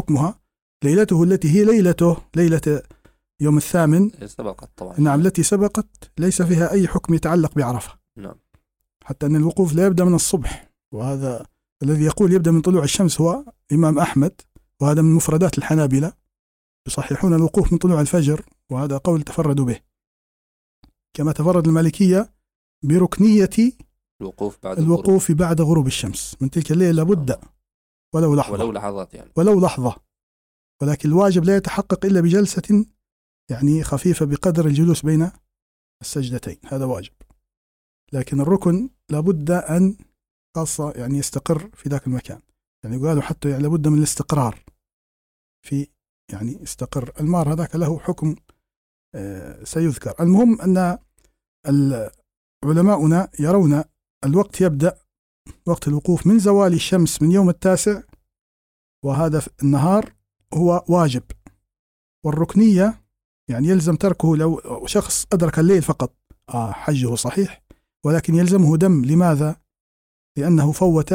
حكمها ليلته التي هي ليلة يوم الثامن سبقت طبعا. نعم التي سبقت ليس فيها أي حكم يتعلق بعرفة. نعم. حتى أن الوقوف لا يبدأ من الصبح، وهذا الذي يقول يبدأ من طلوع الشمس هو إمام أحمد، وهذا من مفردات الحنابلة، يصححون الوقوف من طلوع الفجر، وهذا قول تفردوا به، كما تفرد المالكية بركنية الوقوف بعد غروب الشمس من تلك الليلة لابد ولو لحظة يعني. ولو لحظة، ولكن الواجب لا يتحقق إلا بجلسة يعني خفيفة بقدر الجلوس بين السجدتين، هذا واجب. لكن الركن لابد أن خاصة يعني يستقر في ذاك المكان، يعني قالوا حتى يعني لابد من الاستقرار في يعني استقر المار، هذاك له حكم سيذكر. المهم أن علماؤنا يرون الوقت يبدأ وقت الوقوف من زوال الشمس من يوم 9، وهذا النهار هو واجب. والركنية يعني يلزم تركه لو شخص أدرك الليل فقط حجه صحيح، ولكن يلزمه دم. لماذا؟ لأنه فوت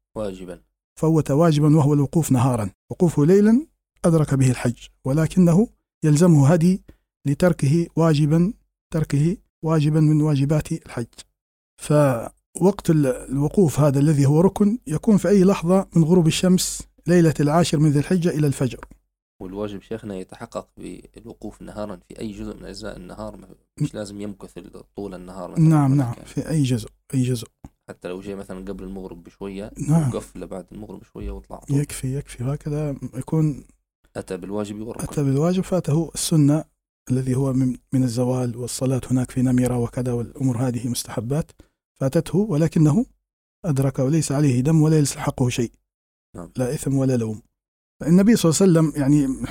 واجبا وهو الوقوف نهارا، وقوفه ليلا أدرك به الحج، ولكنه يلزمه هدي لتركه واجبا من واجبات الحج. فوقت الوقوف هذا الذي هو ركن يكون في أي لحظة من غروب الشمس ليلة 10 من ذي الحجة إلى الفجر. والواجب شيخنا يتحقق بالوقوف نهارا في أي جزء من أجزاء النهار، مش لازم يمكث طول النهار. نعم في أي جزء حتى لو جاء مثلا قبل المغرب بشوية وقف لبعد المغرب شوية وطلع يكفي هكذا يكون أتى بالواجب فاته السنة الذي هو من الزوال، والصلاة هناك في نميرة وكذا، والأمور هذه مستحبات فاتته، ولكنه أدرك وليس عليه دم ولا يلحقه شيء. لا إثم ولا لوم. النبي صلى الله عليه وسلم يعني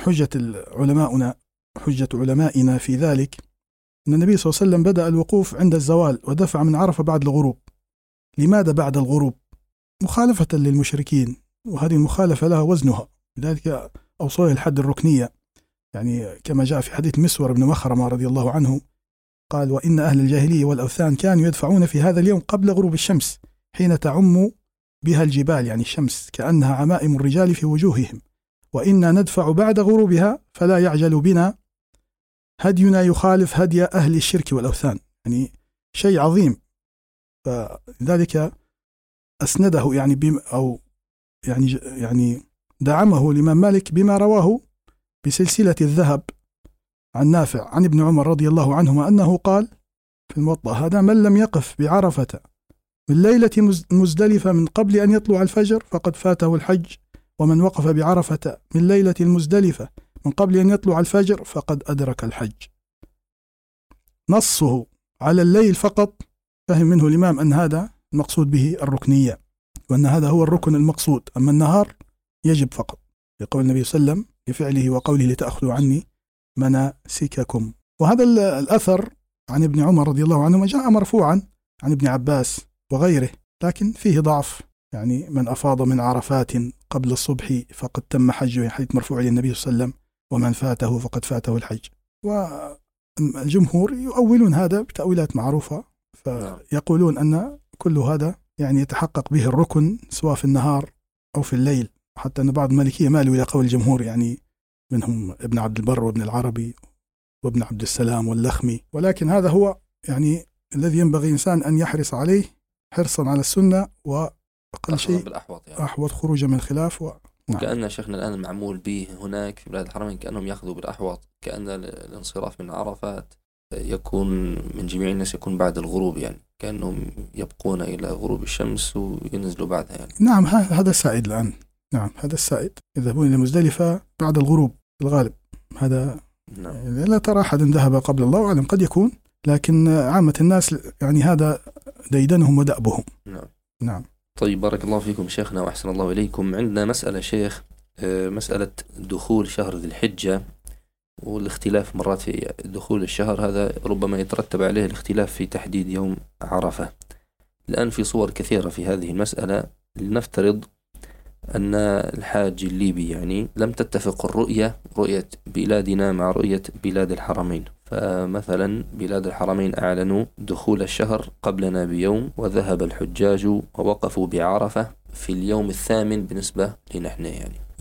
حجة علمائنا في ذلك أن النبي صلى الله عليه وسلم بدأ الوقوف عند الزوال ودفع من عرفة بعد الغروب. لماذا بعد الغروب؟ مخالفة للمشركين، وهذه المخالفة لها وزنها، لذلك أوصوه الحد الركنية، يعني كما جاء في حديث مسور بن مخرمة رضي الله عنه قال: وإن أهل الجاهلية والأوثان كانوا يدفعون في هذا اليوم قبل غروب الشمس حين تعم بها الجبال، يعني الشمس كأنها عمائم الرجال في وجوههم، وإنا ندفع بعد غروبها فلا يعجل بنا هدينا يخالف هدي أهل الشرك والأوثان، يعني شيء عظيم. فذلك أسنده يعني أو يعني دعمه الإمام مالك بما رواه بسلسلة الذهب عن نافع عن ابن عمر رضي الله عنهما أنه قال في الموطأ: هذا من لم يقف بعرفة من ليلة مزدلفة من قبل أن يطلع الفجر فقد فاته الحج، ومن وقف بعرفة من ليلة المزدلفة من قبل أن يطلع الفجر فقد أدرك الحج. نصه على الليل فقط فهم منه الإمام أن هذا المقصود به الركنية، وأن هذا هو الركن المقصود، أما النهار يجب فقط، يقول النبي صلى الله عليه وسلم لفعله وقوله: لتأخذوا عني مناسككم. وهذا الأثر عن ابن عمر رضي الله عنه جاء مرفوعا عن ابن عباس وغيره، لكن فيه ضعف، يعني من أفاض من عرفات قبل الصبح فقد تم حجه، حديث مرفوع للنبي صلى الله عليه وسلم، ومن فاته فقد فاته الحج. والجمهور يؤولون هذا بتأويلات معروفة، فيقولون أن كل هذا يعني يتحقق به الركن سواء في النهار أو في الليل، حتى أن بعض المالكية مالوا إلى قول الجمهور، يعني منهم ابن عبد البر وابن العربي وابن عبد السلام واللخمي. ولكن هذا هو يعني الذي ينبغي الإنسان أن يحرص عليه حرصا على السنة، وأقل شيء يعني. أحوط خروجا من الخلاف كأن شيخنا الآن المعمول به هناك في بلاد الحرمين كأنهم يأخذوا بالأحوط، كأن الانصراف من عرفات يكون من جميع الناس يكون بعد الغروب، يعني كأنهم يبقون إلى غروب الشمس وينزلوا بعدها يعني. نعم هذا السائد الآن، نعم هذا السائد، يذهبون إلى مزدلفة بعد الغروب الغالب، هذا لا ترى أحد ذهب قبل، الله أعلم قد يكون، لكن عامة الناس يعني هذا ديدنهم ودأبهم. نعم. طيب بارك الله فيكم شيخنا وأحسن الله إليكم. عندنا مسألة شيخ، مسألة دخول شهر ذي الحجة والاختلاف مرات في دخول الشهر، هذا ربما يترتب عليه الاختلاف في تحديد يوم عرفة. الآن في صور كثيرة في هذه المسألة. لنفترض أن الحاج الليبي يعني لم تتفق رؤية بلادنا مع رؤية بلاد الحرمين، فمثلا بلاد الحرمين أعلنوا دخول الشهر قبلنا بيوم، وذهب الحجاج ووقفوا بعرفة في اليوم 8 بالنسبة لنحن،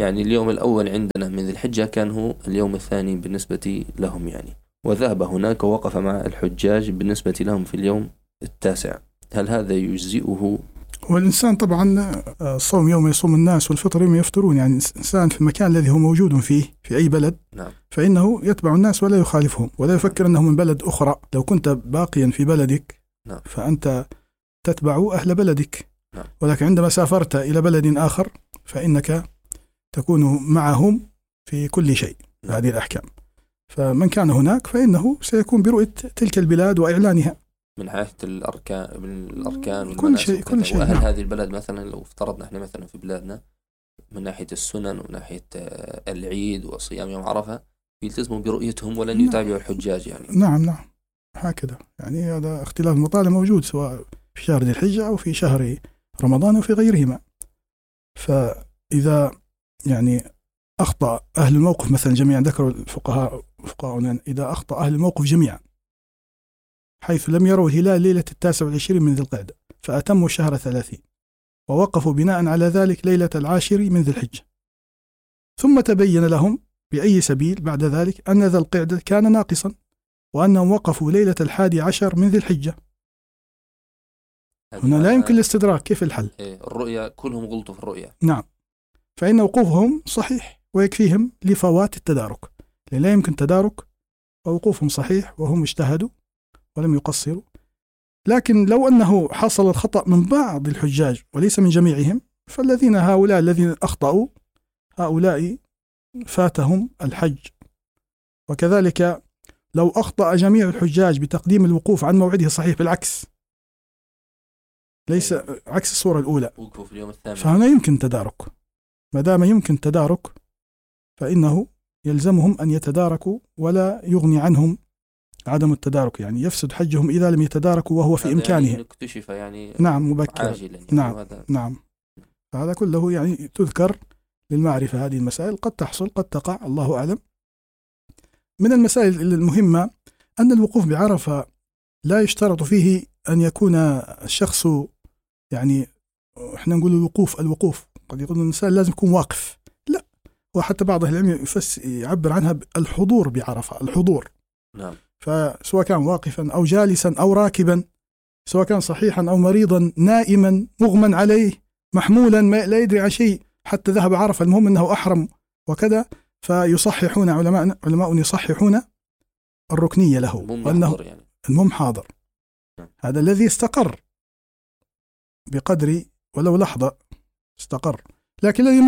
يعني اليوم الأول عندنا من ذي الحجة كان هو اليوم الثاني بالنسبة لهم يعني، وذهب هناك ووقف مع الحجاج بالنسبة لهم في اليوم التاسع، هل هذا يجزئه؟ والإنسان طبعا الصوم يوم يصوم الناس والفطر يوم يفطرون، يعني الإنسان في المكان الذي هو موجود فيه في أي بلد نعم. فإنه يتبع الناس ولا يخالفهم ولا يفكر أنه من بلد أخرى. لو كنت باقيا في بلدك نعم. فأنت تتبع أهل بلدك. نعم. ولكن عندما سافرت إلى بلد آخر فإنك تكون معهم في كل شيء. نعم. هذه الأحكام. فمن كان هناك فإنه سيكون برؤية تلك البلاد وإعلانها من حيث الأركان كل شيء وأهل نعم. هذه البلد مثلا لو افترضنا احنا مثلا في بلادنا من ناحية السنن ومن ناحية العيد وصيام يوم عرفة يلتزموا برؤيتهم ولن يتابعوا الحجاج يعني. نعم هكذا، يعني هذا اختلاف المطالع موجود سواء في شهر ذي الحجة أو في شهر رمضان أو في غيرهما. فإذا يعني أخطأ أهل الموقف مثلا جميعا، ذكروا الفقهاء إذا أخطأ أهل الموقف جميعا حيث لم يروا الهلال ليلة 29 من ذي القعدة فأتموا الشهر 30 ووقفوا بناء على ذلك ليلة 10 من ذي الحجة، ثم تبين لهم بأي سبيل بعد ذلك أن ذا القعدة كان ناقصا وأنهم وقفوا ليلة 11 من ذي الحجة، هنا لا يمكن الاستدراك. كيف الحل؟ الرؤية كلهم غلطوا في الرؤية. نعم، فإن وقوفهم صحيح ويكفيهم لفوات التدارك، لأن لا يمكن تدارك ووقوفهم صحيح وهم اجتهدوا ولم يقصروا. لكن لو أنه حصل الخطأ من بعض الحجاج وليس من جميعهم فالذين هؤلاء الذين أخطأوا هؤلاء فاتهم الحج. وكذلك لو أخطأ جميع الحجاج بتقديم الوقوف عن موعده الصحيح بالعكس، ليس عكس الصورة الأولى، وقفوا في اليوم الثامن، فهنا يمكن تدارك. ما دام يمكن تدارك فإنه يلزمهم أن يتداركوا ولا يغني عنهم عدم التدارك، يعني يفسد حجهم إذا لم يتداركوا وهو في إمكانه. يعني اكتشف يعني نعم مبكرا يعني نعم نعم. فهذا كله يعني تذكر للمعرفة. هذه المسائل قد تحصل قد تقع الله أعلم. من المسائل المهمة أن الوقوف بعرفة لا يشترط فيه أن يكون الشخص يعني احنا نقول الوقوف قد يقول الإنسان لازم يكون واقف، لا، وحتى بعض أهل العلم يعبر عنها الحضور بعرفة، الحضور. نعم. فسواء كان واقفا أو جالسا أو راكبا، سواء كان صحيحا أو مريضا، نائما، مغمى عليه، محمولا ما لا يدري عن شيء حتى ذهب عرفة، المهم أنه أحرم وكذا، فيصححون علماء يصححون الركنية له وأنه يعني. المهم حاضر. هذا الذي استقر بقدر ولو لحظة استقر. لكن الذي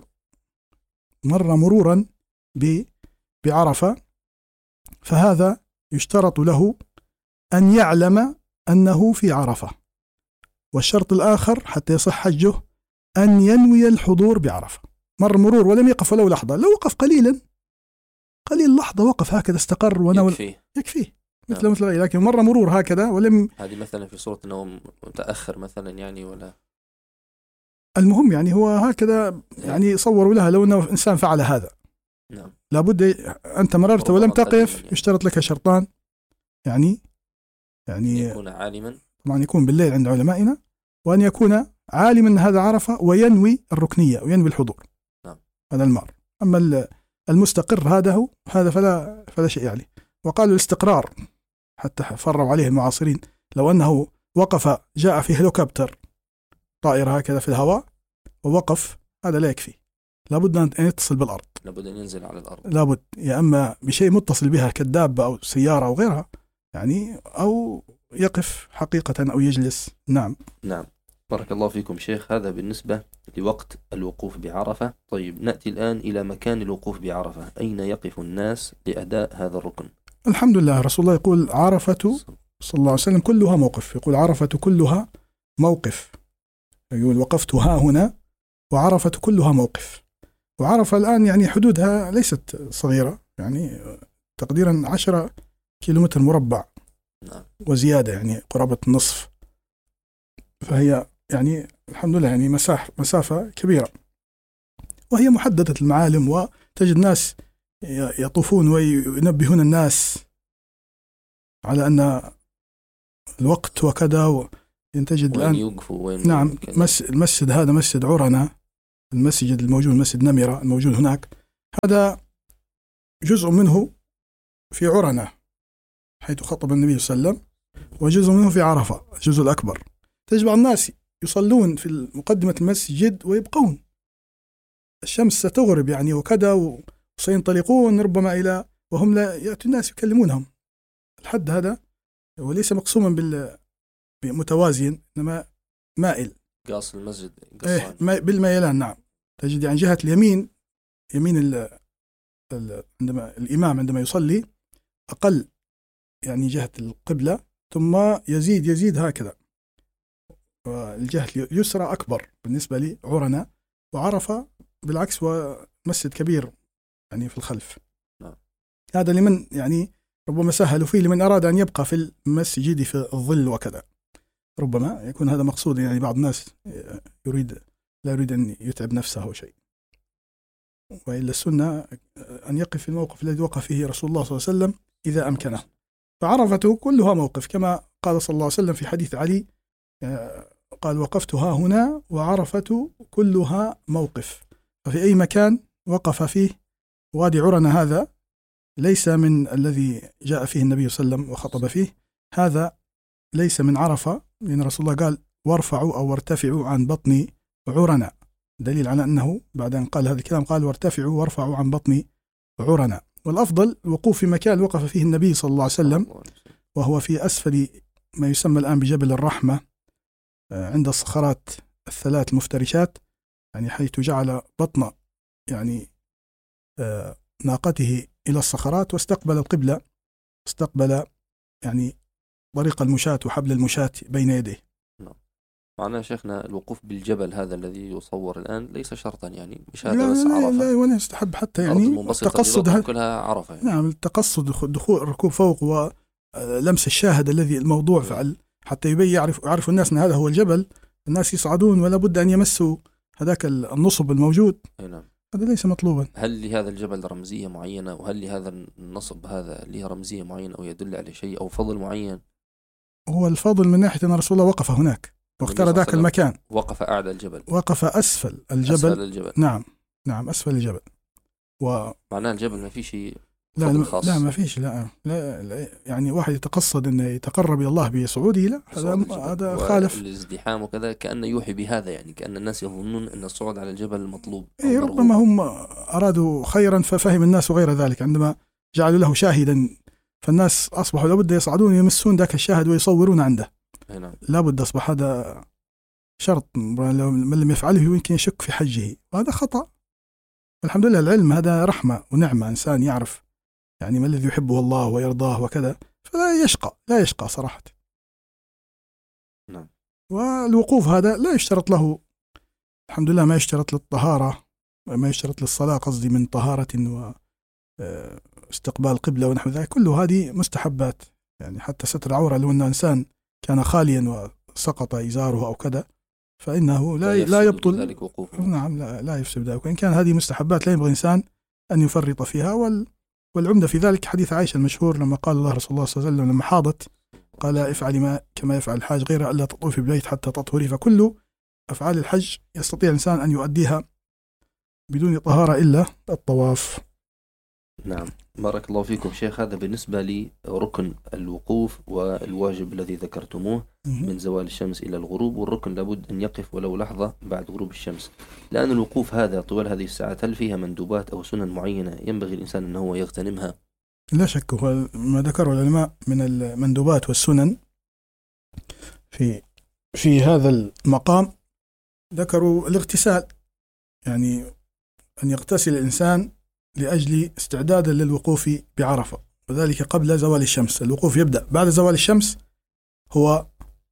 مر مرورا بعرفة فهذا يشترط له أن يعلم أنه في عرفة. والشرط الآخر حتى يصح حجه أن ينوي الحضور بعرفة. مر مرور ولم يقف ولو لحظة، لو وقف قليل لحظة وقف هكذا استقر ونوى يكفيه مثل لكن مر مرور هكذا ولم. هذه مثلا في صورة أنه متأخر مثلا يعني، ولا المهم يعني هو هكذا يعني صوروا لها لو أنه إنسان فعل هذا. نعم. لابد أنت مررت ولم تقف يعني. يشترط لك شرطان، يعني يكون عالما، طبعا يكون بالليل عند علمائنا، وأن يكون عالما أن هذا عرفة وينوي الركنية وينوي الحضور. نعم. هذا المار. أما المستقر هذا فلا شيء عليه. وقالوا الاستقرار حتى فروا عليه المعاصرين، لو أنه وقف جاء في هليكوبتر طائرة هكذا في الهواء ووقف، هذا لا يكفي، لابد أن يتصل بالأرض، لابد أن ينزل على الأرض، لابد يا أما بشيء متصل بها كالدابة أو سيارة أو غيرها يعني، أو يقف حقيقة أو يجلس. نعم. بارك الله فيكم شيخ. هذا بالنسبة لوقت الوقوف بعرفة. طيب نأتي الآن إلى مكان الوقوف بعرفة، أين يقف الناس لأداء هذا الركن؟ الحمد لله، رسول الله يقول عرفة صلى الله عليه وسلم كلها موقف، يقول عرفة كلها موقف، يقول وقفت ها هنا وعرفة كلها موقف. وعرفة الآن يعني حدودها ليست صغيرة، يعني تقديرا 10 كيلومتر مربع وزيادة، يعني قرابة النصف، فهي يعني الحمد لله يعني مسافة كبيرة، وهي محددة المعالم، وتجد ناس يطوفون وينبهون الناس على أن الوقت وكذا، وتجد الآن يوقفوا نعم المسجد هذا مسجد عرنة المسجد الموجود مسجد نمرة الموجود هناك، هذا جزء منه في عرنة حيث خطب النبي صلى الله عليه وسلم، وجزء منه في عرفة الجزء الأكبر. تجد بعض الناس يصلون في مقدمة المسجد ويبقون، الشمس ستغرب يعني وكذا، وسينطلقون ربما إلى وهم لا يأتي الناس يكلمونهم. الحد هذا وليس مقسوما بمتوازيا، إنما مائل، قاص المسجد بالميلان. نعم، تجد يعني جهة اليمين، يمين عندما الإمام عندما يصلي أقل يعني جهة القبلة، ثم يزيد هكذا، والجهة اليسرى أكبر بالنسبة لي عرنة، وعرفة بالعكس ومسجد كبير يعني في الخلف. هذا لمن يعني ربما سهلوا فيه لمن أراد أن يبقى في المسجد في الظل وكذا، ربما يكون هذا مقصود. يعني بعض الناس لا يريد أن يتعب نفسه أو شيء، وإلا السنة أن يقف في الموقف الذي وقف فيه رسول الله صلى الله عليه وسلم إذا أمكنه. فعرفته كلها موقف، كما قال صلى الله عليه وسلم في حديث علي قال: وقفتها هنا وعرفة كلها موقف. ففي أي مكان وقف فيه وادي عرنة هذا ليس من الذي جاء فيه النبي صلى الله عليه وسلم وخطب فيه، هذا ليس من عرفة، لأن رسول الله قال: وارفعوا أو وارتفعوا عن بطن عرنة، دليل على أنه بعد أن قال هذا الكلام قال: وارتفعوا وارفعوا عن بطن عرنة. والأفضل الوقوف في مكان وقف فيه النبي صلى الله عليه وسلم، وهو في أسفل ما يسمى الآن بجبل الرحمة، عند الصخرات الثلاث المفترشات، يعني حيث جعل بطن يعني ناقته إلى الصخرات، واستقبل القبلة، استقبل يعني طريق المشاة وحبل المشاة بين يديه. معناه شيخنا الوقوف بالجبل هذا الذي يصور الآن ليس شرطا، يعني مش هذا بس عرفة، لا ولا يستحب حتى يعني تقصد كلها عرفة يعني. نعم، التقصد دخول الركوب فوق ولمس الشاهد الذي الموضوع فعل حتى يعرف الناس أن هذا هو الجبل، الناس يصعدون ولا بد أن يمسوا هذاك النصب الموجود. نعم. هذا ليس مطلوبا. هل لهذا الجبل رمزية معينة، وهل لهذا النصب هذا له رمزية معينة أو يدل على شيء أو فضل معين؟ هو الفضل من ناحية أن رسول الله وقف هناك واختار ذاك المكان، وقف أعلى الجبل، وقف أسفل الجبل. نعم أسفل الجبل. معناه الجبل ما فيه شيء لا خاص. لا ما فيش، لا يعني واحد يتقصد أنه يتقرب إلى الله بصعوده، لا هذا خالف الازدحام وكذا، كأنه يوحي بهذا، يعني كأن الناس يظنون أن الصعود على الجبل المطلوب. ربما هم أرادوا خيرا ففهم الناس وغير ذلك، عندما جعلوا له شاهدا فالناس أصبحوا لابد يصعدون يمسون ذاك الشاهد ويصورون عنده. لابد أصبح هذا شرط، من لم يفعله يمكن يشك في حجه، وهذا خطأ. والحمد لله العلم هذا رحمة ونعمة، إنسان يعرف يعني ما الذي يحبه الله ويرضاه وكذا، فلا يشقى صراحة. نعم. والوقوف هذا لا يشترط له، الحمد لله ما يشترط للطهارة، ما يشترط للصلاة قصدي من طهارة واستقبال قبلة ونحو ذلك، كل هذه مستحبات. يعني حتى ستر عورة، لو أن إنسان كان خاليا وسقط إزاره أو كذا فإنه لا يبطل ذلك وقوفه. نعم لا يفسد ذلك، وإن كان هذه مستحبات لا ينبغي إنسان أن يفرط فيها. والعمدة في ذلك حديث عائشة المشهور لما قال الله رسول الله صلى الله عليه وسلم لما حاضت قال: افعلي ما كما يفعل الحاج غير ألا تطوفي بالبيت حتى تطهري. فكل أفعال الحج يستطيع الإنسان أن يؤديها بدون طهارة إلا الطواف. نعم، بارك الله فيكم شيخ. هذا بالنسبة لركن الوقوف والواجب الذي ذكرتموه من زوال الشمس إلى الغروب، والركن لابد أن يقف ولو لحظة بعد غروب الشمس. لأن الوقوف هذا طوال هذه الساعات هل فيها مندوبات أو سنن معينة ينبغي الإنسان أنه هو يغتنمها؟ لا شك، هو ما ذكره العلماء من المندوبات والسنن في هذا المقام. ذكروا الاغتسال، يعني أن يغتسل الإنسان لأجل استعدادا للوقوف بعرفة، وذلك قبل زوال الشمس. الوقوف يبدأ بعد زوال الشمس، هو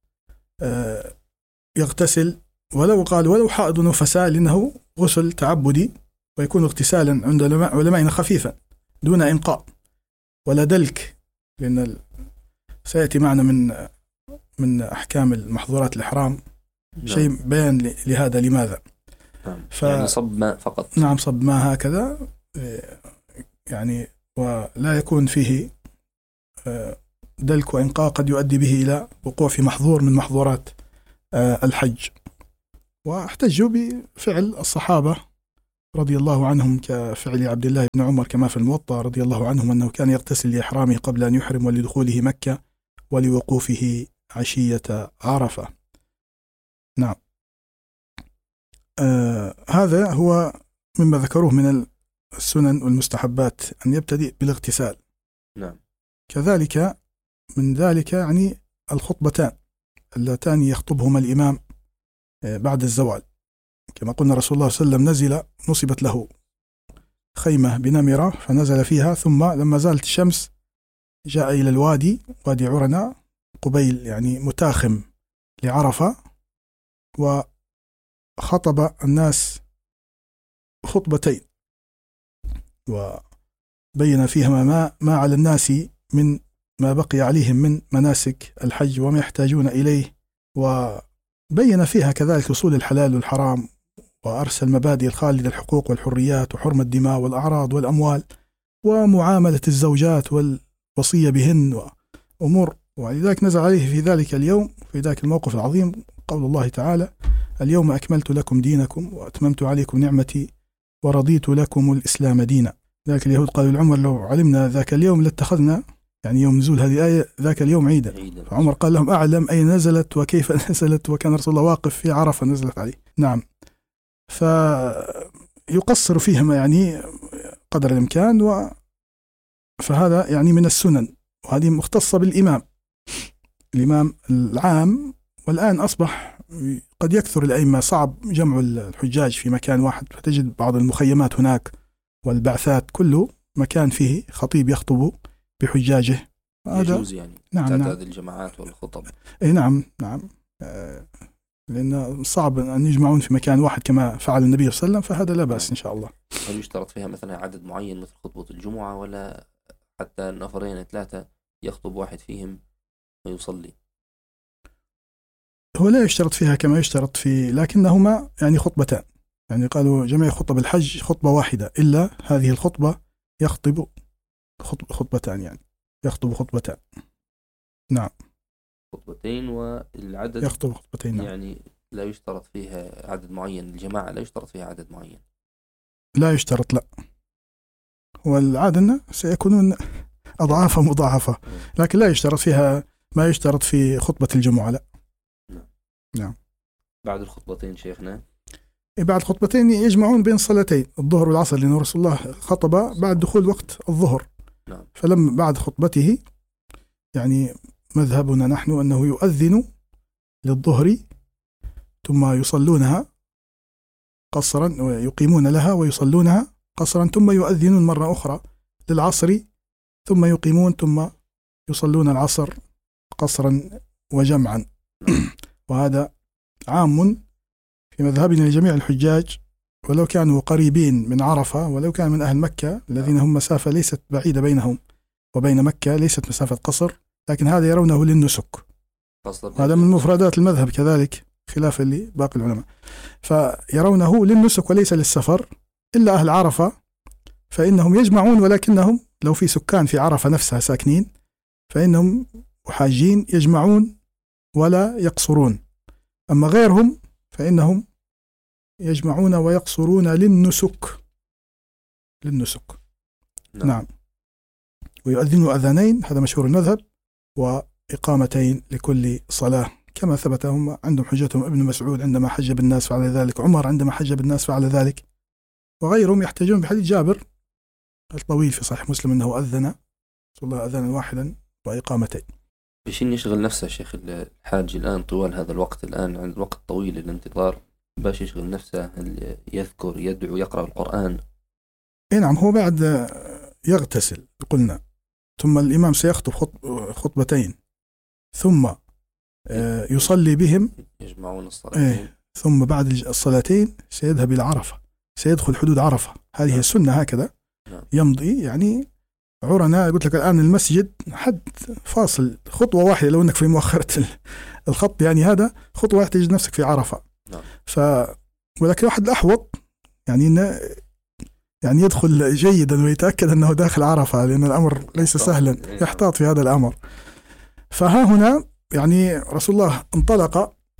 يغتسل ولو حائض نفساء، لأنه غسل تعبدي، ويكون اغتسالا عند علمائنا خفيفا دون إنقاء ولا دلك، لأن سيأتي معنا من أحكام المحظورات الإحرام شيء بيان لهذا لماذا. يعني صب ماء فقط. نعم، صب ماء هكذا يعني، ولا يكون فيه دلك وإنقاء قد يؤدي به إلى وقوع في محظور من محظورات الحج. واحتجوا بفعل الصحابة رضي الله عنهم كفعل عبد الله بن عمر كما في الموطأ رضي الله عنهم أنه كان يغتسل لإحرامه قبل أن يحرم ولدخوله مكة ولوقوفه عشية عرفة. نعم. هذا هو مما ذكروه من السنن والمستحبات أن يبتدئ بالاغتسال. نعم. كذلك من ذلك يعني الخطبتان اللتان يخطبهما الإمام بعد الزوال، كما قلنا رسول الله صلى الله عليه وسلم نزل، نصبت له خيمة بنمرة فنزل فيها، ثم لما زالت الشمس جاء إلى الوادي، وادي عرنة قبيل يعني متاخم لعرفة، وخطب الناس خطبتين وبين فيهما ما على الناس من ما بقي عليهم من مناسك الحج وما يحتاجون إليه، وبين فيها كذلك أصول الحلال والحرام، وأرسل مبادئ الخالدة الحقوق والحريات وحرمة الدماء والأعراض والأموال ومعاملة الزوجات والوصية بهن وأمور. ولذلك نزل عليه في ذلك اليوم في ذلك الموقف العظيم قول الله تعالى: اليوم أكملت لكم دينكم وأتممت عليكم نعمتي ورضيت لكم الإسلام دينا. ذاك اليهود قالوا لعمر: لو علمنا ذاك اليوم لاتخذنا، يعني يوم نزول هذه الآية، ذاك اليوم عيدا. فعمر قال لهم: أعلم أين نزلت وكيف نزلت، وكان رسول الله واقف في عرفة نزلت عليه. نعم. فيقصر فيهما يعني قدر الإمكان، فهذا يعني من السنن، وهذه مختصة بالإمام العام. والآن أصبح قد يكثر الأئمة، صعب جمع الحجاج في مكان واحد، فتجد بعض المخيمات هناك والبعثات كله مكان فيه خطيب يخطب بحجاجه. يجوز يعني تعداد نعم. الجماعات والخطب. نعم. لأن صعب أن يجمعون في مكان واحد كما فعل النبي صلى الله عليه وسلم، فهذا لا بأس إن شاء الله. هل يشترط فيها مثلا عدد معين مثل خطبة الجمعة، ولا حتى نفرين 3 يخطب واحد فيهم ويصلي؟ هو لا يشترط فيها كما يشترط في، لكنهما يعني خطبتان، يعني قالوا جميع خطب الحج خطبة واحدة، إلا هذه الخطبة يخطب خطبتان، يعني يخطب خطبتان. نعم. خطبتين، والعدد يخطب خطبتين. نعم. يعني لا يشترط فيها عدد معين، الجماعة لا يشترط فيها عدد معين. لا يشترط، لا. والعادة سيكونون أضعاف مضاعفة، لكن لا يشترط فيها ما يشترط في خطبة الجمعة، لا. نعم. بعد الخطبتين شيخنا، بعد خطبتين يجمعون بين صلاتين الظهر والعصر، لأن رسول الله خطب بعد دخول وقت الظهر. نعم. فلما بعد خطبته، يعني مذهبنا نحن أنه يؤذن للظهر ثم يصلونها قصرا، ويقيمون لها ويصلونها قصرا، ثم يؤذنون مرة أخرى للعصر ثم يقيمون ثم يصلون العصر قصرا وجمعا. وهذا عام في مذهبنا لجميع الحجاج، ولو كانوا قريبين من عرفة، ولو كان من أهل مكة الذين هم مسافة ليست بعيدة بينهم وبين مكة، ليست مسافة قصر، لكن هذا يرونه للنسك. هذا من مفردات المذهب كذلك خلافا لباقي العلماء، فيرونه للنسك وليس للسفر. إلا أهل عرفة فإنهم يجمعون، ولكنهم لو في سكان في عرفة نفسها ساكنين فإنهم وحاجين يجمعون ولا يقصرون. أما غيرهم فإنهم يجمعون ويقصرون للنسك. نعم. ويؤذنوا أذانين، هذا مشهور المذهب، وإقامتين لكل صلاة، كما ثبت هم عندهم حجتهم. ابن مسعود عندما حج بالناس فعل ذلك، عمر عندما حج بالناس فعل ذلك، وغيرهم يحتاجون بحديث جابر الطويل في صحيح مسلم أنه أذن صلى الله أذانا واحدا وإقامتين. بشين يشغل نفسه شيخ الحاج الآن طوال هذا الوقت، الآن عند وقت طويل الانتظار، باش يشغل نفسه، يذكر، يدعو، يقرأ القرآن؟ نعم. هو بعد يغتسل قلنا، ثم الإمام سيخطب خطبتين، ثم يصلي بهم، يجمعون الصلاتين، ثم بعد الصلاتين سيذهب إلى عرفة، سيدخل حدود عرفة. هذه السنة هكذا. يمضي يعني عرنا. قلت لك الآن المسجد حد فاصل خطوة واحدة، لو أنك في مؤخرة الخط، يعني هذا خطوة واحدة تجد نفسك في عرفة. ولكن واحد الأحوط يعني إنه يعني يدخل جيدا ويتأكد أنه داخل عرفة، لأن الأمر ليس سهلا، يحتاط في هذا الأمر. فها هنا يعني رسول الله انطلق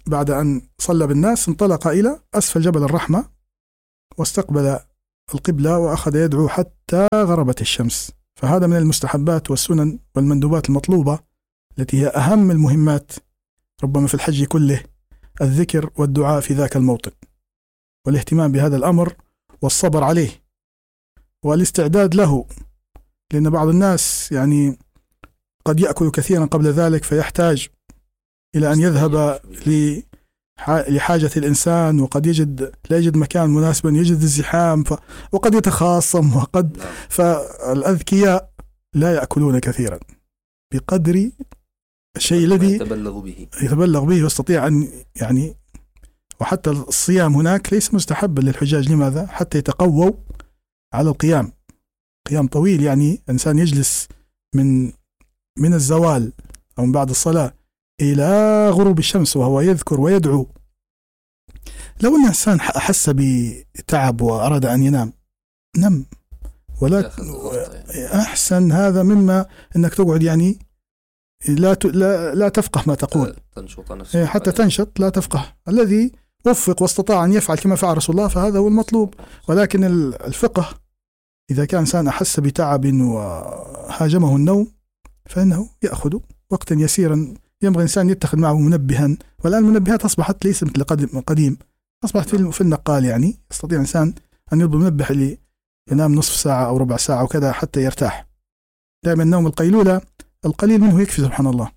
بعد أن صلى بالناس انطلق إلى أسفل جبل الرحمة واستقبل القبلة وأخذ يدعو حتى غربت الشمس. فهذا من المستحبات والسنن والمندوبات المطلوبة التي هي أهم المهمات ربما في الحج كله، الذكر والدعاء في ذاك الموطن، والاهتمام بهذا الأمر والصبر عليه والاستعداد له، لأن بعض الناس يعني قد يأكل كثيرا قبل ذلك فيحتاج إلى أن يذهب لحاجة الإنسان، وقد لا يجد مكان مناسبا، يجد الزحام وقد يتخاصم فالأذكياء لا يأكلون كثيرا بقدر الشيء الذي يتبلغ به ويستطيع أن يعني. وحتى الصيام هناك ليس مستحبا للحجاج، لماذا؟ حتى يتقووا على القيام، قيام طويل، يعني إنسان يجلس من الزوال أو من بعد الصلاة إلى غروب الشمس وهو يذكر ويدعو. لو أن الإنسان أحس بتعب وأراد أن ينام نم، ولا أحسن هذا مما أنك تقعد يعني لا تفقه ما تقول، حتى تنشط لا تفقه. الذي وفق واستطاع أن يفعل كما فعل رسول الله فهذا هو المطلوب. ولكن الفقه إذا كان إنسان أحس بتعب وهاجمه النوم فإنه يأخذ وقتا يسيرا. ينبغي إنسان يتخذ معه منبها، والآن المنبهات أصبحت ليس مثل قديم، أصبحت في النقال، يعني يستطيع إنسان أن يضرب منبه اللي ينام نصف ساعة أو ربع ساعة وكذا حتى يرتاح. دائما النوم القيلولة القليل منه يكفي سبحان الله.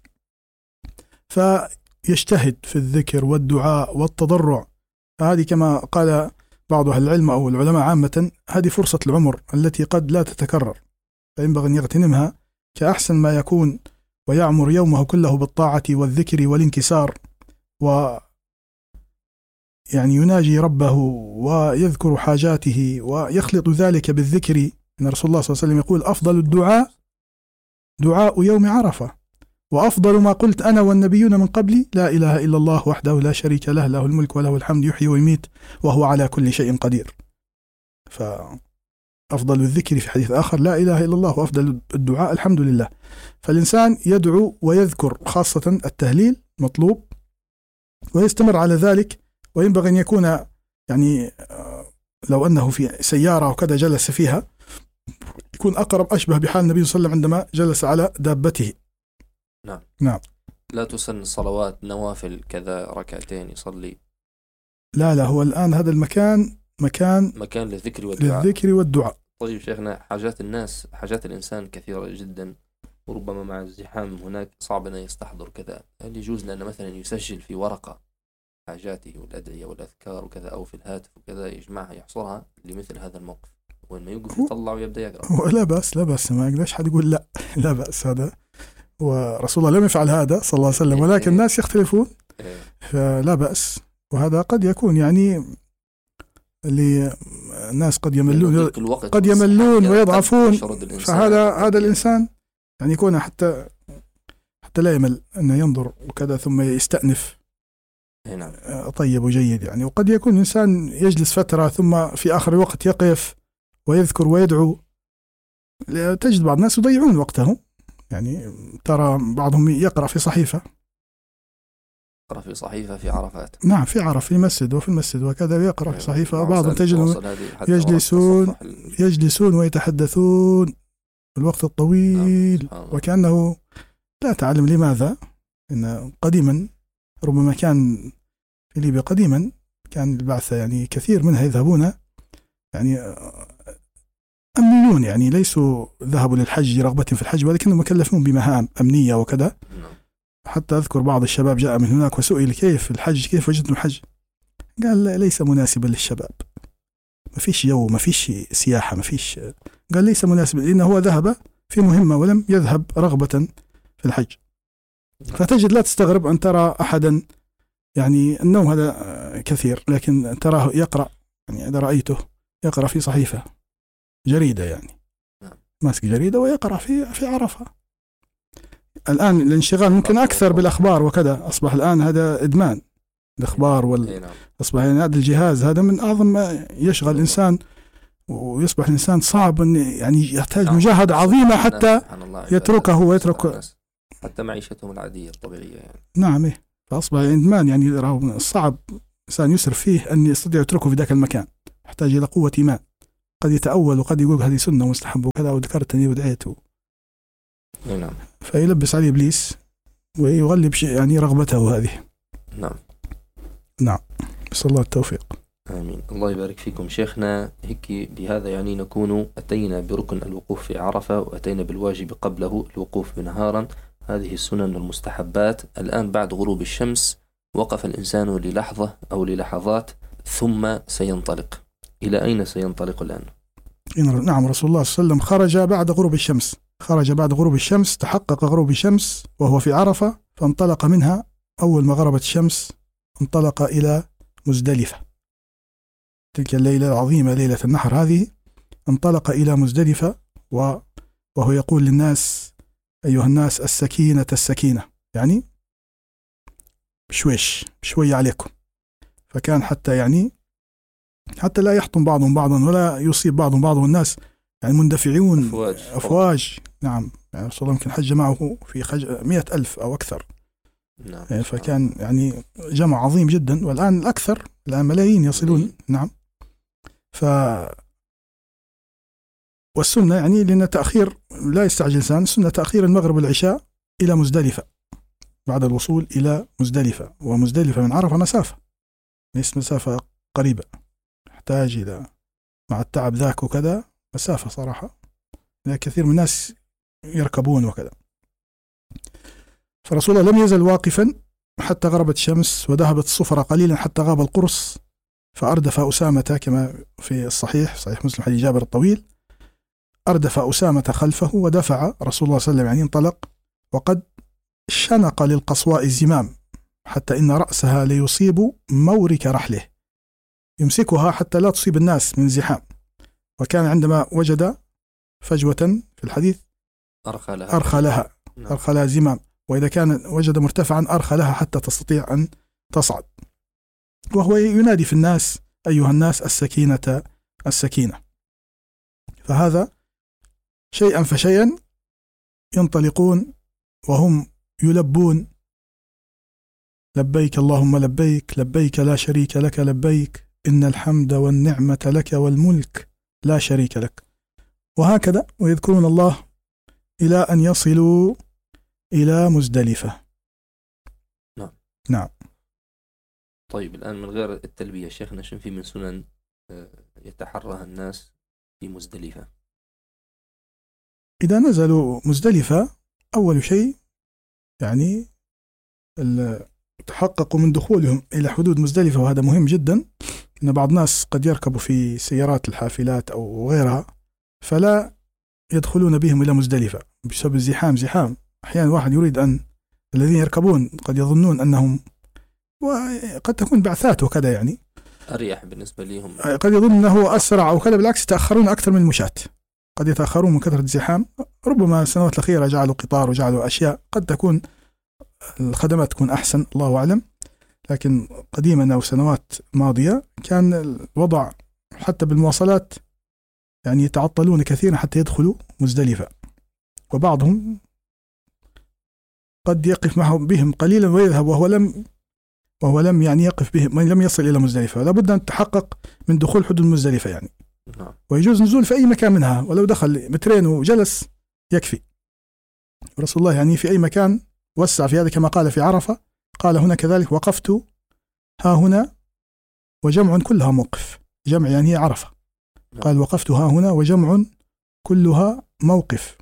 فيجتهد في الذكر والدعاء والتضرع. هذه كما قال بعض أهل العلم أو العلماء عامة، هذه فرصة العمر التي قد لا تتكرر، فينبغي أن يغتنمها كأحسن ما يكون، ويعمر يومه كله بالطاعة والذكر والانكسار، ويعني يناجي ربه ويذكر حاجاته ويخلط ذلك بالذكر. إن رسول الله صلى الله عليه وسلم يقول: أفضل الدعاء دعاء يوم عرفة، وأفضل ما قلت أنا والنبيون من قبلي لا إله إلا الله وحده لا شريك له، له الملك وله الحمد يحيي ويميت وهو على كل شيء قدير. فأفضل الذكر في حديث آخر لا إله إلا الله، وأفضل الدعاء الحمد لله. فالإنسان يدعو ويذكر، خاصة التهليل مطلوب، ويستمر على ذلك. وينبغي أن يكون يعني لو أنه في سيارة وكذا جلس فيها يكون أقرب أشبه بحال النبي صلى الله عليه وسلم عندما جلس على دابته. نعم. لا تسن صلوات نوافل كذا ركعتين يصلي؟ لا هو الآن هذا المكان مكان للذكر والدعاء. طيب شيخنا، حاجات الإنسان كثيرة جدا، وربما مع الزحام هناك صعب أن يستحضر كذا. هل يجوز لنا مثلا يسجل في ورقة حاجاته والأدعية والأذكار وكذا، أو في الهاتف وكذا يجمعها يحصرها لمثل هذا الموقف، وإن ما يوقف يطلع ويبدأ يقرأ؟ لا بأس، ما يقدرش حد يقول لا بأس. هذا ورسول الله لم يفعل هذا صلى الله عليه وسلم، ولكن الناس يختلفون، فلا بأس. وهذا قد يكون يعني الناس قد يملون ويضعفون، فهذا الإنسان يعني يكون حتى لا يمل أنه ينظر وكذا ثم يستأنف. نعم. طيب وجيد يعني. وقد يكون إنسان يجلس فترة ثم في آخر الوقت يقف ويذكر ويدعو. تجد بعض الناس يضيعون وقتهم، يعني ترى بعضهم يقرأ في صحيفة في عرفات. نعم، في عرف، في مسجد وفي المسجد وكذا يقرأ في صحيفة. بعضهم تجد يجلسون ويتحدثون الوقت الطويل وكأنه لا تعلم لماذا. إن قديما ربما كان في ليبيا قديما كان البعثة يعني كثير منها يذهبون يعني أمنيون، يعني ليسوا ذهبوا للحج رغبة في الحج، ولكنهم مكلفون بمهام أمنية وكذا. حتى أذكر بعض الشباب جاء من هناك وسئل كيف الحج، كيف وجدتم الحج؟ قال ليس مناسبا للشباب، ما فيش جو، ما فيش سياحة، ما فيش. قال ليس مناسبا لأنه هو ذهب في مهمة ولم يذهب رغبة في الحج. فتجد لا تستغرب أن ترى أحدا يعني النوم هذا كثير، لكن تراه يقرأ، يعني إذا رأيته يقرأ في صحيفة جريدة، يعني ماسك جريدة ويقرأ في عرفة. الآن الانشغال ممكن أكثر بالأخبار وكذا، أصبح الآن هذا إدمان الأخبار أصبح يعني هذا الجهاز هذا من أعظم ما يشغل الإنسان، ويصبح الإنسان صعب أن يعني يحتاج مجاهدة عظيمة حتى يتركه ويترك حتى معيشتهم العادية الطبيعية يعني. نعم. فأصبح الإدمان يعني صعب إنسان يسرف فيه أن يستطيع يتركه في ذاك المكان، يحتاج إلى قوة إيمان. قد يتأول وقد يقول هذه سنة ومستحب وكذا وذكرتني ودعيته، نعم. فيلبس عليه إبليس ويغلب يعني رغبته هذه. نعم. نعم، نسأل الله التوفيق. آمين. الله يبارك فيكم شيخنا. هيك بهذا يعني نكون أتينا بركن الوقوف في عرفة، وأتينا بالواجب قبله الوقوف بنهارا، هذه السنن والمستحبات. الآن بعد غروب الشمس وقف الإنسان للحظة أو للحظات ثم سينطلق. إلى أين سينطلق الآن؟ نعم، رسول الله صلى الله عليه وسلم خرج بعد غروب الشمس، خرج بعد غروب الشمس، تحقق غروب الشمس وهو في عرفة، فانطلق منها أول ما غربت الشمس، انطلق إلى مزدلفة. تلك الليلة العظيمة ليلة النحر هذه، انطلق إلى مزدلفة وهو يقول للناس: أيها الناس السكينة السكينة، يعني بشويش شوية عليكم. فكان حتى لا يحطم بعضهم بعضا ولا يصيب بعضهم بعضا، والناس يعني مندفعون أفواج. نعم، يعني رسول الله يمكن حج معه في 100,000 أو أكثر. نعم. يعني فكان يعني جمع عظيم جدا، والآن الأكثر، الآن ملايين يصلون. نعم. والسنة يعني لأن تأخير لا يستعجل الإنسان، سنة تأخير المغرب والعشاء إلى مزدلفة بعد الوصول إلى مزدلفة. ومزدلفة من عرفة مسافة، ليس مسافة قريبة، يحتاج إلى مع التعب ذاك وكذا مسافة صراحة، لأن كثير من الناس يركبون وكذا. فرسول الله لم يزل واقفا حتى غربت الشمس وذهبت الصفرة قليلا حتى غاب القرص، فأردف أسامة كما في الصحيح، صحيح مسلم حديث جابر الطويل، أردف أسامة خلفه ودفع رسول الله صلى الله عليه وسلم، يعني انطلق وقد شنق للقصواء الزمام حتى إن رأسها ليصيب مورك رحله، يمسكها حتى لا تصيب الناس من زحام. وكان عندما وجد فجوة في الحديث أرخى لها زمام، وإذا كان وجد مرتفعا أرخى لها حتى تستطيع أن تصعد، وهو ينادي في الناس: أيها الناس السكينة السكينة. فهذا شيئا فشيئا ينطلقون وهم يلبون: لبيك اللهم لبيك، لبيك لا شريك لك لبيك، إن الحمد والنعمة لك والملك لا شريك لك. وهكذا، ويذكرون الله إلى أن يصلوا إلى مزدلفة. نعم. طيب الآن من غير التلبية شيخنا، شن في من سنن يتحرها الناس في مزدلفة؟ إذا نزلوا مزدلفة أول شيء يعني تحققوا من دخولهم إلى حدود مزدلفة، وهذا مهم جدا، إن بعض الناس قد يركبوا في سيارات الحافلات أو غيرها فلا يدخلون بهم إلى مزدلفة بسبب زحام. أحيانا واحد يريد أن الذين يركبون قد يظنون أنهم، وقد تكون بعثات وكذا، يعني أريح بالنسبة لهم، قد يظن أنه أسرع أو كذا، بالعكس يتأخرون أكثر من المشاة، قد يتأخرون من كثرة الزحام. ربما السنوات الأخيرة جعلوا قطار وجعلوا أشياء قد تكون الخدمات تكون أحسن، الله أعلم، لكن قديما أو سنوات ماضية كان الوضع حتى بالمواصلات يعني يتعطلون كثيرا حتى يدخلوا مزدلفة، وبعضهم قد يقف بهم قليلا ويذهب وهو لم يعني يقف بهم، لم يصل إلى مزدلفة. لابد أن تحقق من دخول حدود مزدلفة يعني. ويجوز نزول في أي مكان منها، ولو دخل مترين وجلس يكفي. رسول الله يعني في أي مكان وسع في هذا، كما قال في عرفة، قال هنا كذلك: وقفت ها هنا وجمع كلها موقف. جمع يعني هي عرفة، قال وقفت ها هنا وجمع كلها موقف.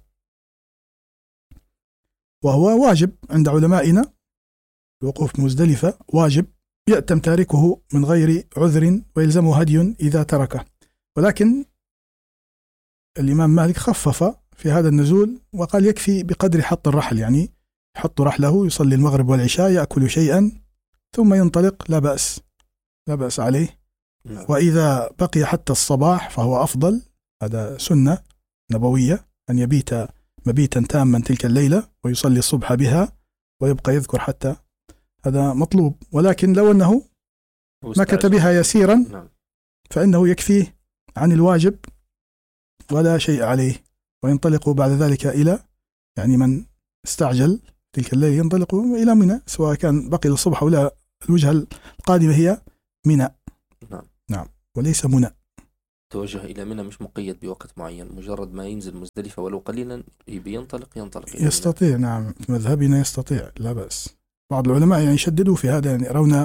وهو واجب عند علمائنا، الوقوف بمزدلفة واجب، يأتم تاركه من غير عذر ويلزمه هدي إذا تركه. ولكن الإمام مالك خفف في هذا النزول وقال يكفي بقدر حط الرحل، يعني يحط رحله، يصلي المغرب والعشاء، يأكل شيئا ثم ينطلق، لا بأس عليه. وإذا بقي حتى الصباح فهو أفضل، هذا سنة نبوية، أن يبيت مبيتا تاما تلك الليلة ويصلي الصبح بها ويبقى يذكر حتى، هذا مطلوب. ولكن لو أنه مكث بها يسيرا فإنه يكفيه عن الواجب ولا شيء عليه، وينطلق بعد ذلك إلى، يعني من استعجل تلك الليلة ينطلق إلى منى، سواء كان بقي الصبح أو لا، الوجهة القادمة هي منى. نعم وليس منى. توجه إلى منى مش مقيد بوقت معين، مجرد ما ينزل مزدلفة ولو قليلا ينطلق يستطيع. نعم مذهبنا يستطيع لا بأس. بعض العلماء يعني يشددوا في هذا، يعني يرون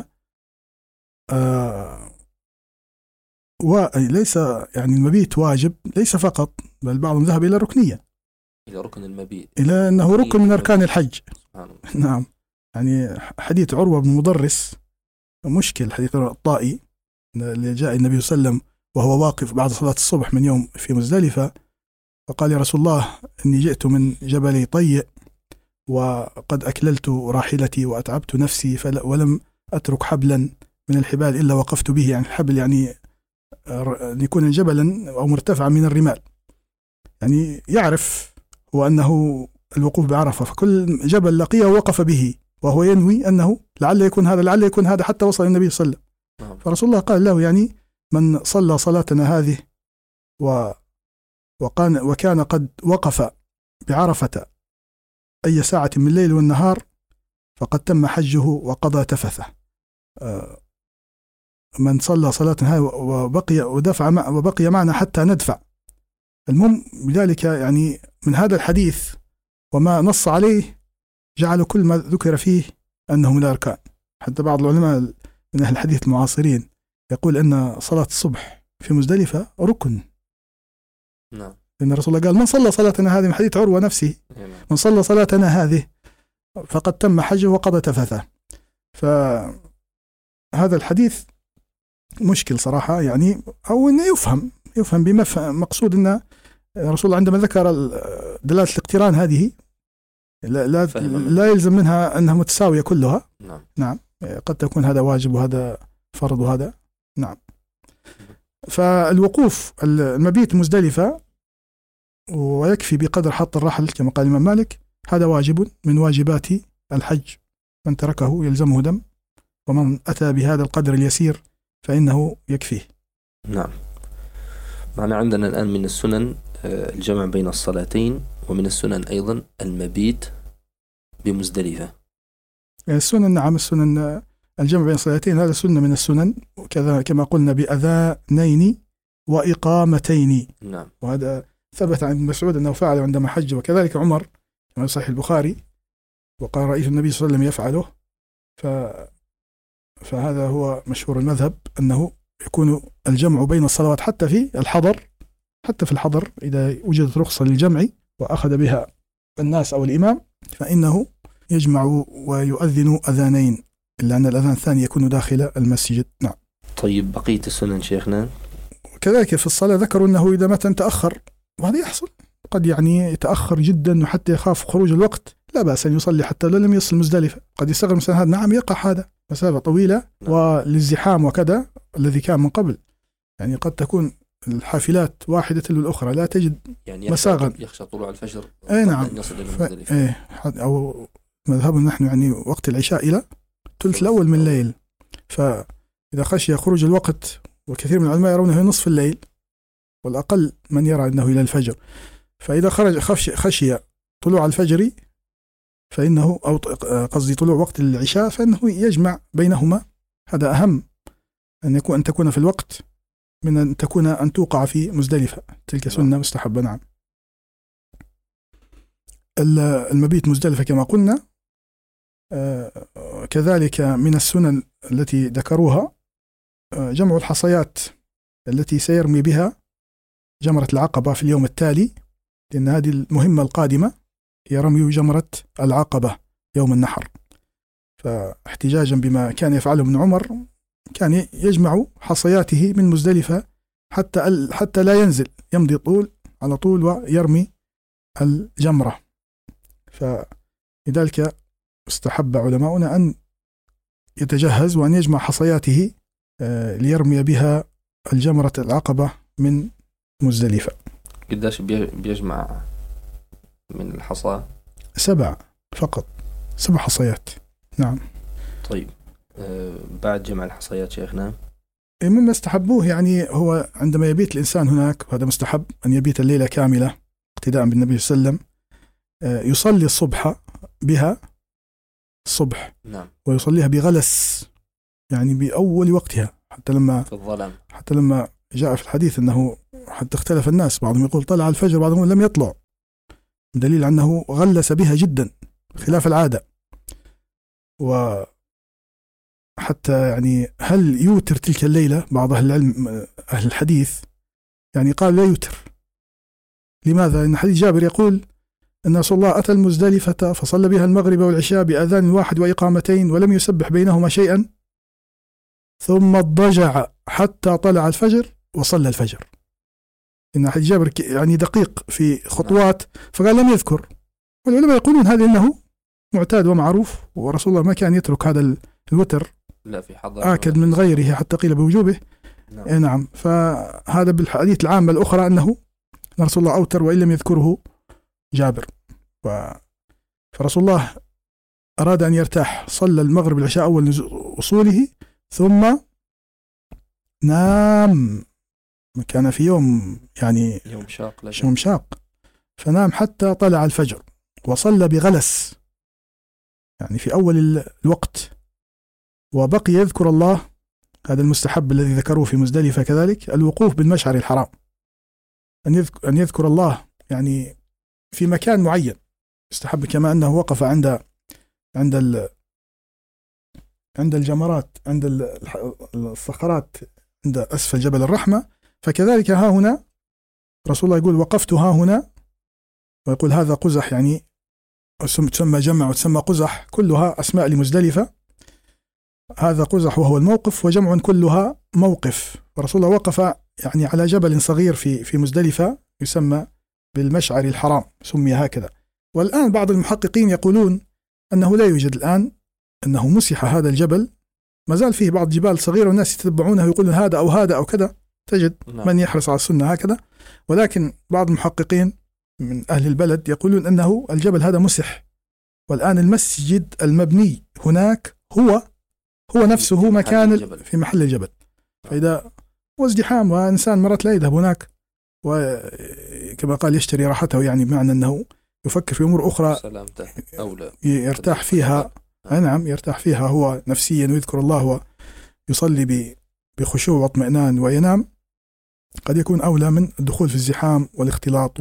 وليس يعني المبيت واجب ليس فقط، بل بعضهم ذهب إلى الركنية، إلى ركن المبيت، إلى أنه ركن من أركان الحج. نعم يعني حديث عروة بن مضرس مشكل، حديث الطائي اللي جاء النبي صلى الله عليه وسلم وهو واقف بعد صلاة الصبح من يوم في مزدلفة، فقال يا رسول الله إني جئت من جبل طيء وقد أكللت راحلتي وأتعبت نفسي ولم أترك حبلا من الحبال إلا وقفت به. يعني الحبل يعني أن يكون جبلا أو مرتفعا من الرمال، يعني يعرف هو أنه الوقوف بعرفة، فكل جبل لقيه وقف به وهو ينوي أنه لعل يكون هذا حتى وصل النبي صلى الله عليه وسلم. فرسول الله قال له يعني من صلى صلاتنا هذه وكان قد وقف بعرفة أي ساعة من الليل والنهار فقد تم حجه وقضى تفثه. من صلى صلاتنا هذه وبقي معنا حتى ندفع. المهم بذلك يعني من هذا الحديث وما نص عليه جعل كل ما ذكر فيه أنه من الأركان. حتى بعض العلماء من أهل الحديث المعاصرين يقول أن صلاة الصبح في مزدلفة ركن. نعم. لأن الرسول الله قال من صلى صلاتنا هذه، من حديث عروة نفسه، من صلى صلاتنا هذه فقد تم حجه وقضى تفثه. فهذا الحديث مشكل صراحة، يعني أو إنه يفهم مقصود أن الرسول عندما ذكر دلالة الاقتران هذه لا يلزم منها أنها متساوية كلها. نعم قد تكون هذا واجب وهذا فرض وهذا. نعم. فالوقوف المبيت مزدلفة ويكفي بقدر حط الرحل كما قال الإمام مالك، هذا واجب من واجبات الحج، من تركه يلزمه دم، ومن أتى بهذا القدر اليسير فإنه يكفيه. نعم. معنا عندنا الآن من السنن الجمع بين الصلاتين، ومن السنن أيضا المبيت بمزدلفة. السنن نعم، السنن الجمع بين الصلاتين هذا سنة من السنن، وكذا كما قلنا بأذانين وإقامتين. نعم. وهذا ثبت عن ابن مسعود أنه فعله عندما حج، وكذلك عمر كما صحيح البخاري وقال رأيت النبي صلى الله عليه وسلم يفعله. فهذا هو مشهور المذهب أنه يكون الجمع بين الصلوات حتى في الحضر إذا وجدت رخصة للجمع وأخذ بها الناس أو الإمام فإنه يجمع ويؤذن أذانين، إلا أن الأذان الثاني يكون داخل المسجد. نعم. طيب بقية السنن شيخنا كذلك في الصلاة ذكروا أنه إذا متى تأخر، وهذا يحصل قد يعني يتأخر جدا وحتى يخاف خروج الوقت، لا بأس أن يصلي حتى لو لم يصل مزدلفة. قد يستغرب مثلا هذا، نعم يقع هذا مسافة طويلة والازدحام وكذا الذي كان من قبل، يعني قد تكون الحافلات واحدة تلو الأخرى لا تجد يعني مساغا، يخشى طلوع الفجر. نعم. أو مذهبنا نحن يعني وقت العشاء إلى ثلث الأول من الليل، فإذا خشي خروج الوقت، وكثير من العلماء يرونه نصف الليل، والأقل من يرى أنه إلى الفجر، فإذا خشي طلوع الفجر فإنه أو قصدي طلوع وقت العشاء فإنه يجمع بينهما. هذا أهم أن تكون في الوقت من أن توقع في مزدلفة، تلك سنة مستحبة. نعم. المبيت مزدلفة كما قلنا كذلك من السنن التي ذكروها جمع الحصيات التي سيرمي بها جمرة العقبة في اليوم التالي، لأن هذه المهمة القادمة هي رمي جمرة العقبة يوم النحر. فاحتجاجا بما كان يفعله ابن عمر كان يجمع حصياته من مزدلفة حتى لا ينزل، يمضي على طول ويرمي الجمرة. فلذلك استحب علماؤنا أن يتجهز وأن يجمع حصياته ليرمي بها الجمرة العقبة من مزدلفة. قداش بيجمع من الحصى؟ 7 فقط، 7 حصيات. نعم. طيب بعد جمع الحصيات شيخنا مما استحبوه يعني هو عندما يبيت الإنسان هناك، وهذا مستحب أن يبيت الليلة كاملة اقتداء بالنبي صلى الله عليه وسلم، يصلي الصبح بها الصبح. نعم. ويصليها بغلس، يعني بأول وقتها، في الظلام. حتى لما جاء في الحديث أنه حتى اختلف الناس، بعضهم يقول طلع الفجر، بعضهم يقول لم يطلع، دليل أنه غلس بها جدا خلاف العادة. وحتى يعني هل يوتر تلك الليلة؟ بعض أهل العلم أهل الحديث يعني قال لا يوتر. لماذا؟ لأن حديث جابر يقول أن رسول الله أتى المزدلفة فصلى بها المغرب والعشاء بأذان واحد وإقامتين ولم يسبح بينهما شيئا، ثم اضطجع حتى طلع الفجر وصلى الفجر. إن حديث جابر يعني دقيق في خطوات، فقال لم يذكر. والعلماء يقولون هذا إنه معتاد ومعروف، ورسول الله ما كان يترك هذا الوتر لا في حضر آكد من غيره حتى قيل بوجوبه. نعم. نعم. فهذا بالحديث العامة الأخرى أنه رسول الله أوتر وإن لم يذكره جابر. فرسول الله أراد أن يرتاح، صلى المغرب العشاء أول وصوله، ثم نام. كان في يوم يعني يوم شاق، فنام حتى طلع الفجر، وصلى بغلس يعني في أول الوقت، وبقي يذكر الله. هذا المستحب الذي ذكروه في مزدلفة كذلك، الوقوف بالمشعر الحرام، أن يذكر الله يعني في مكان معين يستحب، كما أنه وقف عند الجمرات، عند الصخرات، عند أسفل جبل الرحمة، فكذلك ها هنا رسول الله يقول وقفت ها هنا، ويقول هذا قزح، يعني تسمى جمع وتسمى قزح، كلها أسماء لمزدلفة. هذا قزح وهو الموقف، وجمع كلها موقف. ورسول الله وقف يعني على جبل صغير في مزدلفة يسمى بالمشعر الحرام، سمي هكذا. والآن بعض المحققين يقولون أنه لا يوجد الآن، أنه مسح هذا الجبل، ما زال فيه بعض جبال صغيرة والناس يتبعونه ويقولون هذا أو هذا أو كذا، تجد من يحرص على السنة هكذا. ولكن بعض المحققين من أهل البلد يقولون أنه الجبل هذا مسح، والآن المسجد المبني هناك هو نفسه مكان في محل الجبل. فإذا وازدحام وإنسان مرات لا يذهب هناك، وكما قال يشتري راحته، يعني بمعنى أنه يفكر في أمور أخرى أولى يرتاح فيها. نعم، يرتاح فيها هو نفسيا ويذكر الله ويصلي بخشوع واطمئنان وينام، قد يكون أولى من الدخول في الزحام والاختلاط